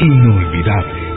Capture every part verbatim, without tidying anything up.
Inolvidables.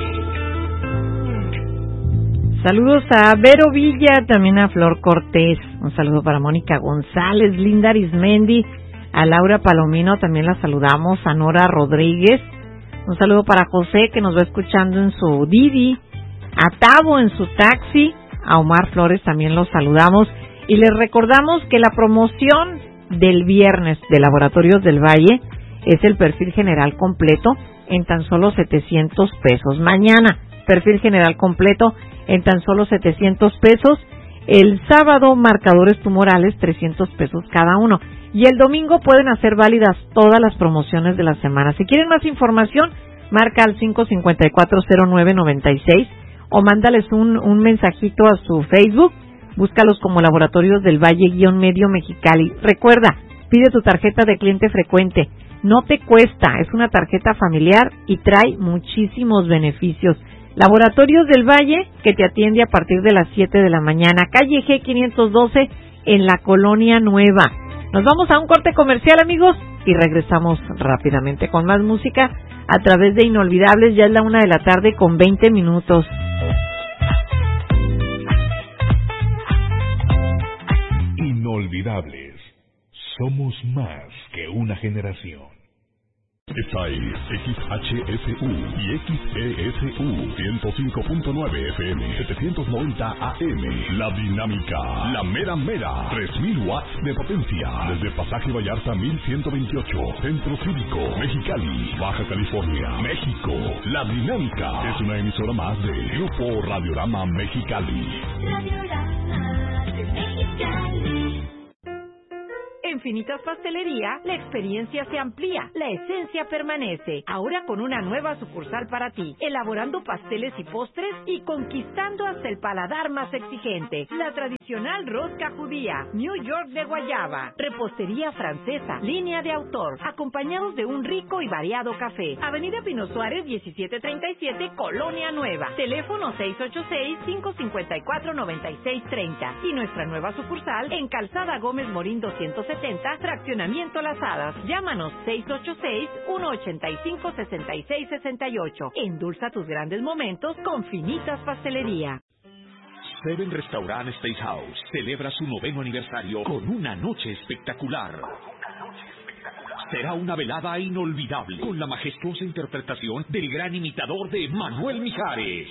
Saludos a Vero Villa, también a Flor Cortés. Un saludo para Mónica González, Linda Arismendi, a Laura Palomino también la saludamos, a Nora Rodríguez. Un saludo para José, que nos va escuchando en su Didi, a Tavo en su taxi, a Omar Flores también los saludamos. Y les recordamos que la promoción del viernes de Laboratorios del Valle es el perfil general completo en tan solo setecientos pesos. Mañana, perfil general completo en tan solo setecientos pesos. El sábado, marcadores tumorales, trescientos pesos cada uno. Y el domingo pueden hacer válidas todas las promociones de la semana. Si quieren más información, marca al cinco cinco cuatro cero nueve nueve seis o mándales un, un mensajito a su Facebook. Búscalos como Laboratorios del Valle-Medio Mexicali. Recuerda, pide tu tarjeta de cliente frecuente. No te cuesta, es una tarjeta familiar y trae muchísimos beneficios. Laboratorios del Valle, que te atiende a partir de las siete de la mañana. Calle G quinientos doce en la Colonia Nueva. Nos vamos a un corte comercial, amigos, y regresamos rápidamente con más música a través de Inolvidables. Ya es la una de la tarde con veinte minutos. Inolvidables. Somos más que una generación. Esta es X H S U y X E S U ciento cinco punto nueve F M, setecientos noventa A M. La Dinámica, la mera mera, tres mil watts de potencia. Desde Pasaje Vallarta mil ciento veintiocho, Centro Cívico, Mexicali, Baja California, México. La Dinámica es una emisora más de Grupo Radiorama Mexicali. Radiorama de Mexicali. En Finitas Pastelería, la experiencia se amplía, la esencia permanece. Ahora con una nueva sucursal para ti, elaborando pasteles y postres y conquistando hasta el paladar más exigente. La tradicional rosca judía, New York de guayaba, repostería francesa, línea de autor, acompañados de un rico y variado café. Avenida Pino Suárez, diecisiete treinta y siete, Colonia Nueva. Teléfono seis ocho seis, cinco cinco cuatro, nueve seis tres cero. Y nuestra nueva sucursal en Calzada Gómez Morín doscientos setenta, Fraccionamiento Las Hadas. Llámanos seis ocho seis, uno ocho cinco, seis seis seis ocho. Endulza tus grandes momentos con Finitas Pastelería. Seven Restaurant Steakhouse celebra su noveno aniversario con una noche espectacular. Será una velada inolvidable con la majestuosa interpretación del gran imitador de Manuel Mijares.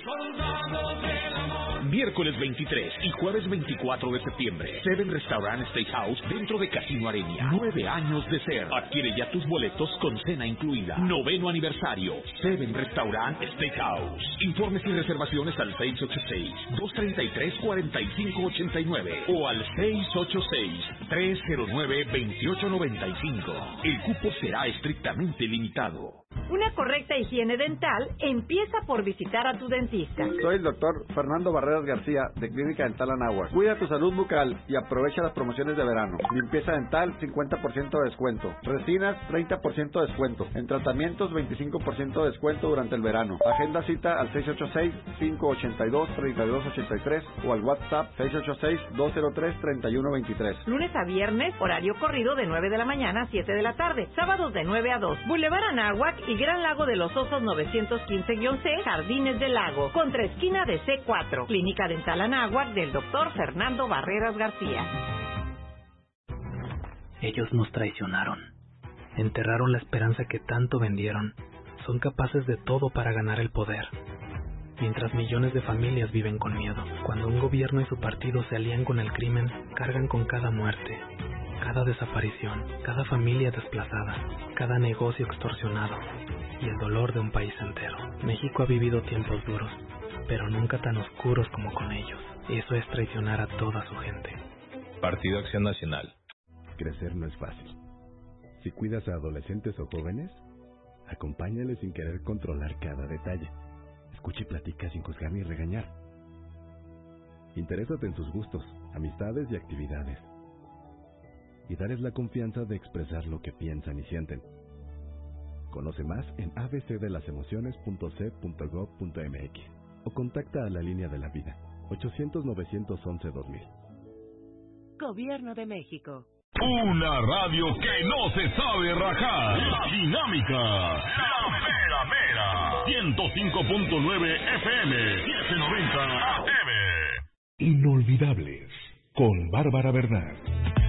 Miércoles veintitrés y jueves veinticuatro de septiembre, Seven Restaurant Steakhouse dentro de Casino Arenia. Nueve años de ser. Adquiere ya tus boletos con cena incluida. Noveno aniversario, Seven Restaurant Steakhouse. Informes y reservaciones al seis ocho seis, dos tres tres, cuatro cinco ocho nueve o al seis ocho seis, tres cero nueve, dos ocho nueve cinco. El cupo será estrictamente limitado. Una correcta higiene dental empieza por visitar a tu dentista. Soy el doctor Fernando Barreras García, de Clínica Dental Anáhuac. Cuida tu salud bucal y aprovecha las promociones de verano. Limpieza dental, cincuenta por ciento de descuento. Resinas, treinta por ciento de descuento. En tratamientos, veinticinco por ciento de descuento durante el verano. Agenda cita al seis ocho seis, cinco ocho dos, tres dos ocho tres o al WhatsApp seis ocho seis, dos cero tres, tres uno dos tres. Lunes a viernes, horario corrido de nueve de la mañana a siete de la tarde. Sábados de nueve a dos. Boulevard Anáhuac y Gran Lago de los Osos novecientos quince C, Jardines del Lago, contra esquina de C cuatro. Clínica Dental Anáhuac del doctor Fernando Barreras García. Ellos nos traicionaron. Enterraron la esperanza que tanto vendieron. Son capaces de todo para ganar el poder. Mientras millones de familias viven con miedo. Cuando un gobierno y su partido se alían con el crimen, cargan con cada muerte, cada desaparición, cada familia desplazada, cada negocio extorsionado y el dolor de un país entero. México ha vivido tiempos duros, pero nunca tan oscuros como con ellos. Eso es traicionar a toda su gente. Partido Acción Nacional. Crecer no es fácil. Si cuidas a adolescentes o jóvenes, acompáñales sin querer controlar cada detalle. Escucha y platica sin juzgar ni regañar. Interésate en sus gustos, amistades y actividades. Y darles la confianza de expresar lo que piensan y sienten. Conoce más en a b c de las emociones punto c punto gov punto m x o contacta a la línea de la vida ochocientos, novecientos once, dos mil. Gobierno de México. Una radio que no se sabe rajar. La Dinámica. La mera mera. ciento cinco punto nueve F M, setecientos noventa A M. Inolvidables con Bárbara Bernal.